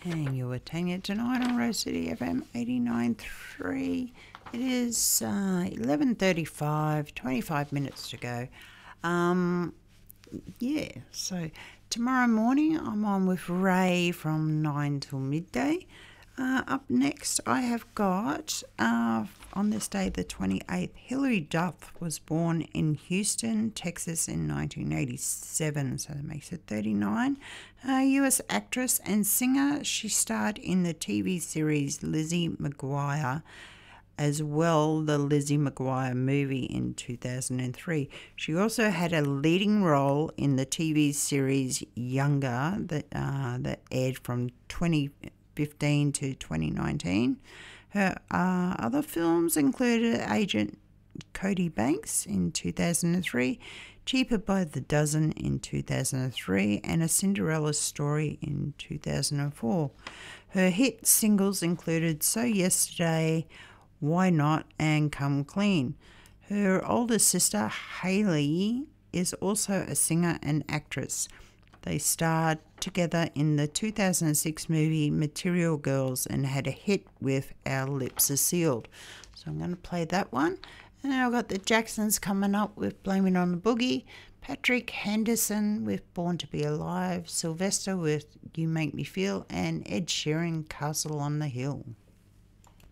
And you were Tanya tonight on Rose City FM 89.3. It is 11:35, 25 minutes to go. So tomorrow morning I'm on with Ray from 9 till midday. Up next I have got, on this day the 28th, Hilary Duff was born in Houston, Texas in 1987, so that makes it 39. US actress and singer, she starred in the TV series Lizzie McGuire, as well the Lizzie McGuire movie in 2003. She also had a leading role in the TV series Younger that aired from 2015 to 2019. Her other films included Agent Cody Banks in 2003, Cheaper by the Dozen in 2003, and A Cinderella Story in 2004. Her hit singles included So Yesterday, Why Not, and Come Clean. Her older sister, Hayley, is also a singer and actress. They starred together in the 2006 movie Material Girls and had a hit with Our Lips Are Sealed. So I'm going to play that one. And then I've got the Jacksons coming up with Blame It on the Boogie, Patrick Henderson with Born to Be Alive, Sylvester with You Make Me Feel, and Ed Sheeran, Castle on the Hill.